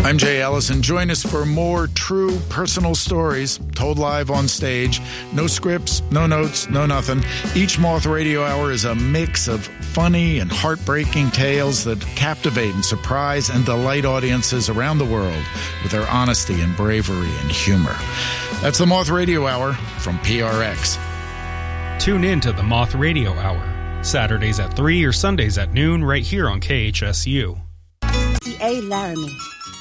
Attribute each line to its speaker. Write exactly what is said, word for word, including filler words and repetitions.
Speaker 1: I'm Jay Ellison. Join us for more true personal stories told live on stage. No scripts, no notes, no nothing. Each Moth Radio Hour is a mix of funny and heartbreaking tales that captivate and surprise and delight audiences around the world with their honesty and bravery and humor. That's the Moth Radio Hour from P R X.
Speaker 2: Tune in to the Moth Radio Hour, Saturdays at three or Sundays at noon right here on K H S U.
Speaker 3: A. Laramie,